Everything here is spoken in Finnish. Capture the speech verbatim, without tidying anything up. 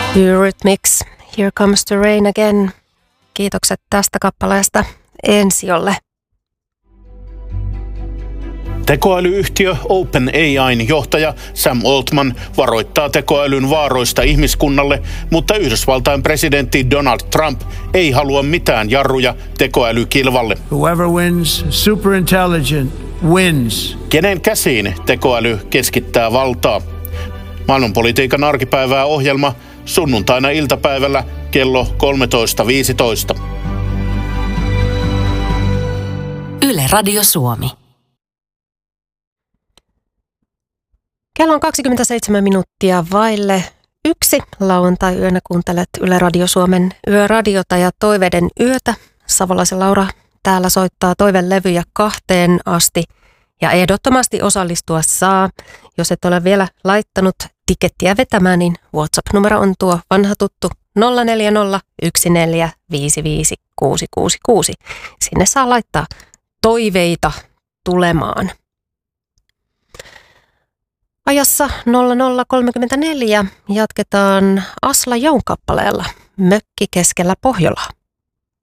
Eurythmics, Here Comes the Rain Again. Kiitokset tästä kappaleesta Ensiolle. Tekoälyyhtiö OpenAI:n johtaja Sam Altman varoittaa tekoälyn vaaroista ihmiskunnalle, mutta Yhdysvaltain presidentti Donald Trump ei halua mitään jarruja tekoälykilvalle. Whoever wins, superintelligent wins. Kenen käsiin tekoäly keskittää valtaa? Maailmanpolitiikan arkipäivää ohjelma sunnuntaina iltapäivällä kello kolmetoista viisitoista. Yle Radio Suomi. Kello on kaksikymmentäseitsemän minuuttia vaille yksi. Lauantai-yönä kuuntelet Yle Radio Suomen yöradiota ja Toiveiden yötä. Savolaisen Laura täällä soittaa toivelevyjä kahteen asti ja ehdottomasti osallistua saa. Jos et ole vielä laittanut tikettiä vetämään, niin WhatsApp-numero on tuo vanha tuttu nolla neljä nolla yksi neljä viisi viisi kuusi kuusi kuusi. Sinne saa laittaa toiveita tulemaan. Ajassa nolla nolla kolmekymmentäneljä jatketaan Asla Joun kappaleella Mökki keskellä Pohjolaa.